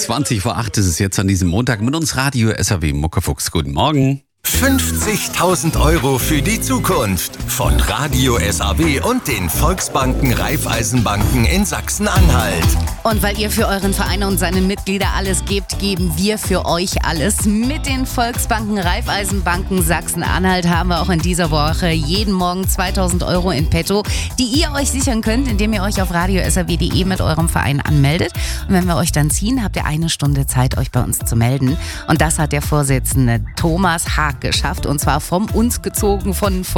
20:08 ist es jetzt an diesem Montag mit uns Radio SAW Muckefuchs. Guten Morgen. 50.000 Euro für die Zukunft von Radio SAW und den Volksbanken Raiffeisenbanken in Sachsen-Anhalt. Und weil ihr für euren Verein und seine Mitglieder alles gebt, geben wir für euch alles. Mit den Volksbanken Raiffeisenbanken Sachsen-Anhalt haben wir auch in dieser Woche jeden Morgen 2.000 Euro in petto, die ihr euch sichern könnt, indem ihr euch auf radiosaw.de mit eurem Verein anmeldet. Und wenn wir euch dann ziehen, habt ihr 1 Stunde Zeit, euch bei uns zu melden. Und das hat der Vorsitzende Thomas Haag geschafft, und zwar vom uns gezogenen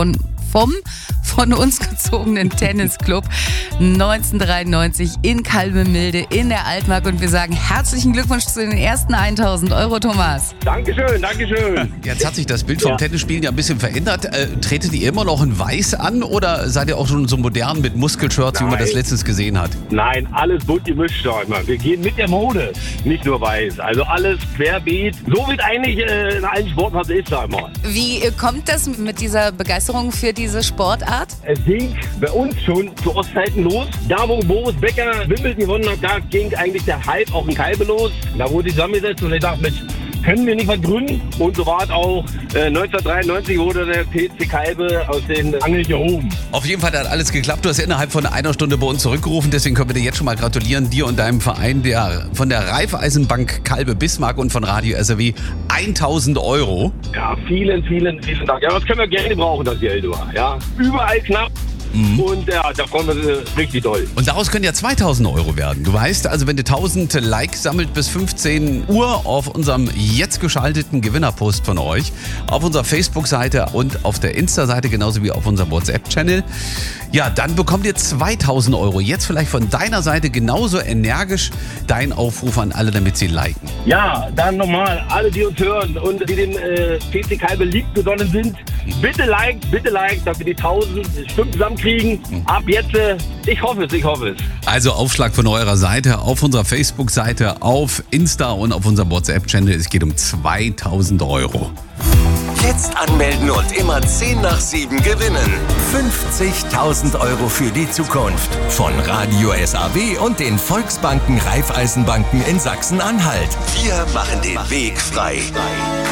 Tennisclub 1993 in Kalbemilde in der Altmark, und wir sagen herzlichen Glückwunsch zu den ersten 1.000 Euro, Thomas. Dankeschön, Dankeschön. Jetzt hat sich das Bild vom Tennisspielen ja ein bisschen verändert. Tretet ihr immer noch in Weiß an oder seid ihr auch schon so modern mit Muskelshirts, wie man das letztens gesehen hat? Nein, alles bunt gemischt, sag ich mal. Wir gehen mit der Mode, nicht nur weiß. Also alles querbeet, so wie es eigentlich in allen Sportarten ist, sag ich mal. Wie kommt das mit dieser Begeisterung für diese Sportart? Es ging bei uns schon zu Ostzeiten los. Da, wo Boris Becker Wimbledon gewonnen hat, da ging eigentlich der Hype auch in Kalbe los. Da wurde ich zusammengesetzt und ich dachte, Mensch, können wir nicht was gründen? Und so war es auch. 1993 wurde der TC Kalbe aus den Angeln gehoben. Auf jeden Fall hat alles geklappt. Du hast innerhalb von 1 Stunde bei uns zurückgerufen. Deswegen können wir dir jetzt schon mal gratulieren. Dir und deinem Verein von der Raiffeisenbank Kalbe Bismarck und von Radio SAW 1.000 Euro. Ja, vielen, vielen, vielen Dank. Ja, das können wir gerne brauchen, das Geld. Ja, überall knapp. Und ja, da freuen wir uns richtig doll. Und daraus können ja 2.000 Euro werden. Du weißt also, wenn du 1.000 Likes sammelt bis 15 Uhr auf unserem jetzt geschalteten Gewinnerpost von euch, auf unserer Facebook-Seite und auf der Insta-Seite, genauso wie auf unserem WhatsApp-Channel, ja, dann bekommt ihr 2.000 Euro. Jetzt vielleicht von deiner Seite genauso energisch dein Aufruf an alle, damit sie liken. Ja, dann nochmal, alle, die uns hören und die dem TC Kalbe lieb gesonnen sind, bitte like, dass wir die 1.000 Stimmen zusammenkriegen. Ab jetzt, ich hoffe es. Also Aufschlag von eurer Seite, auf unserer Facebook-Seite, auf Insta und auf unserem WhatsApp-Channel. Es geht um 2.000 Euro. Jetzt anmelden und immer 10 nach 7 gewinnen. 50.000 Euro für die Zukunft von Radio SAW und den Volksbanken Raiffeisenbanken in Sachsen-Anhalt. Wir machen den Weg frei.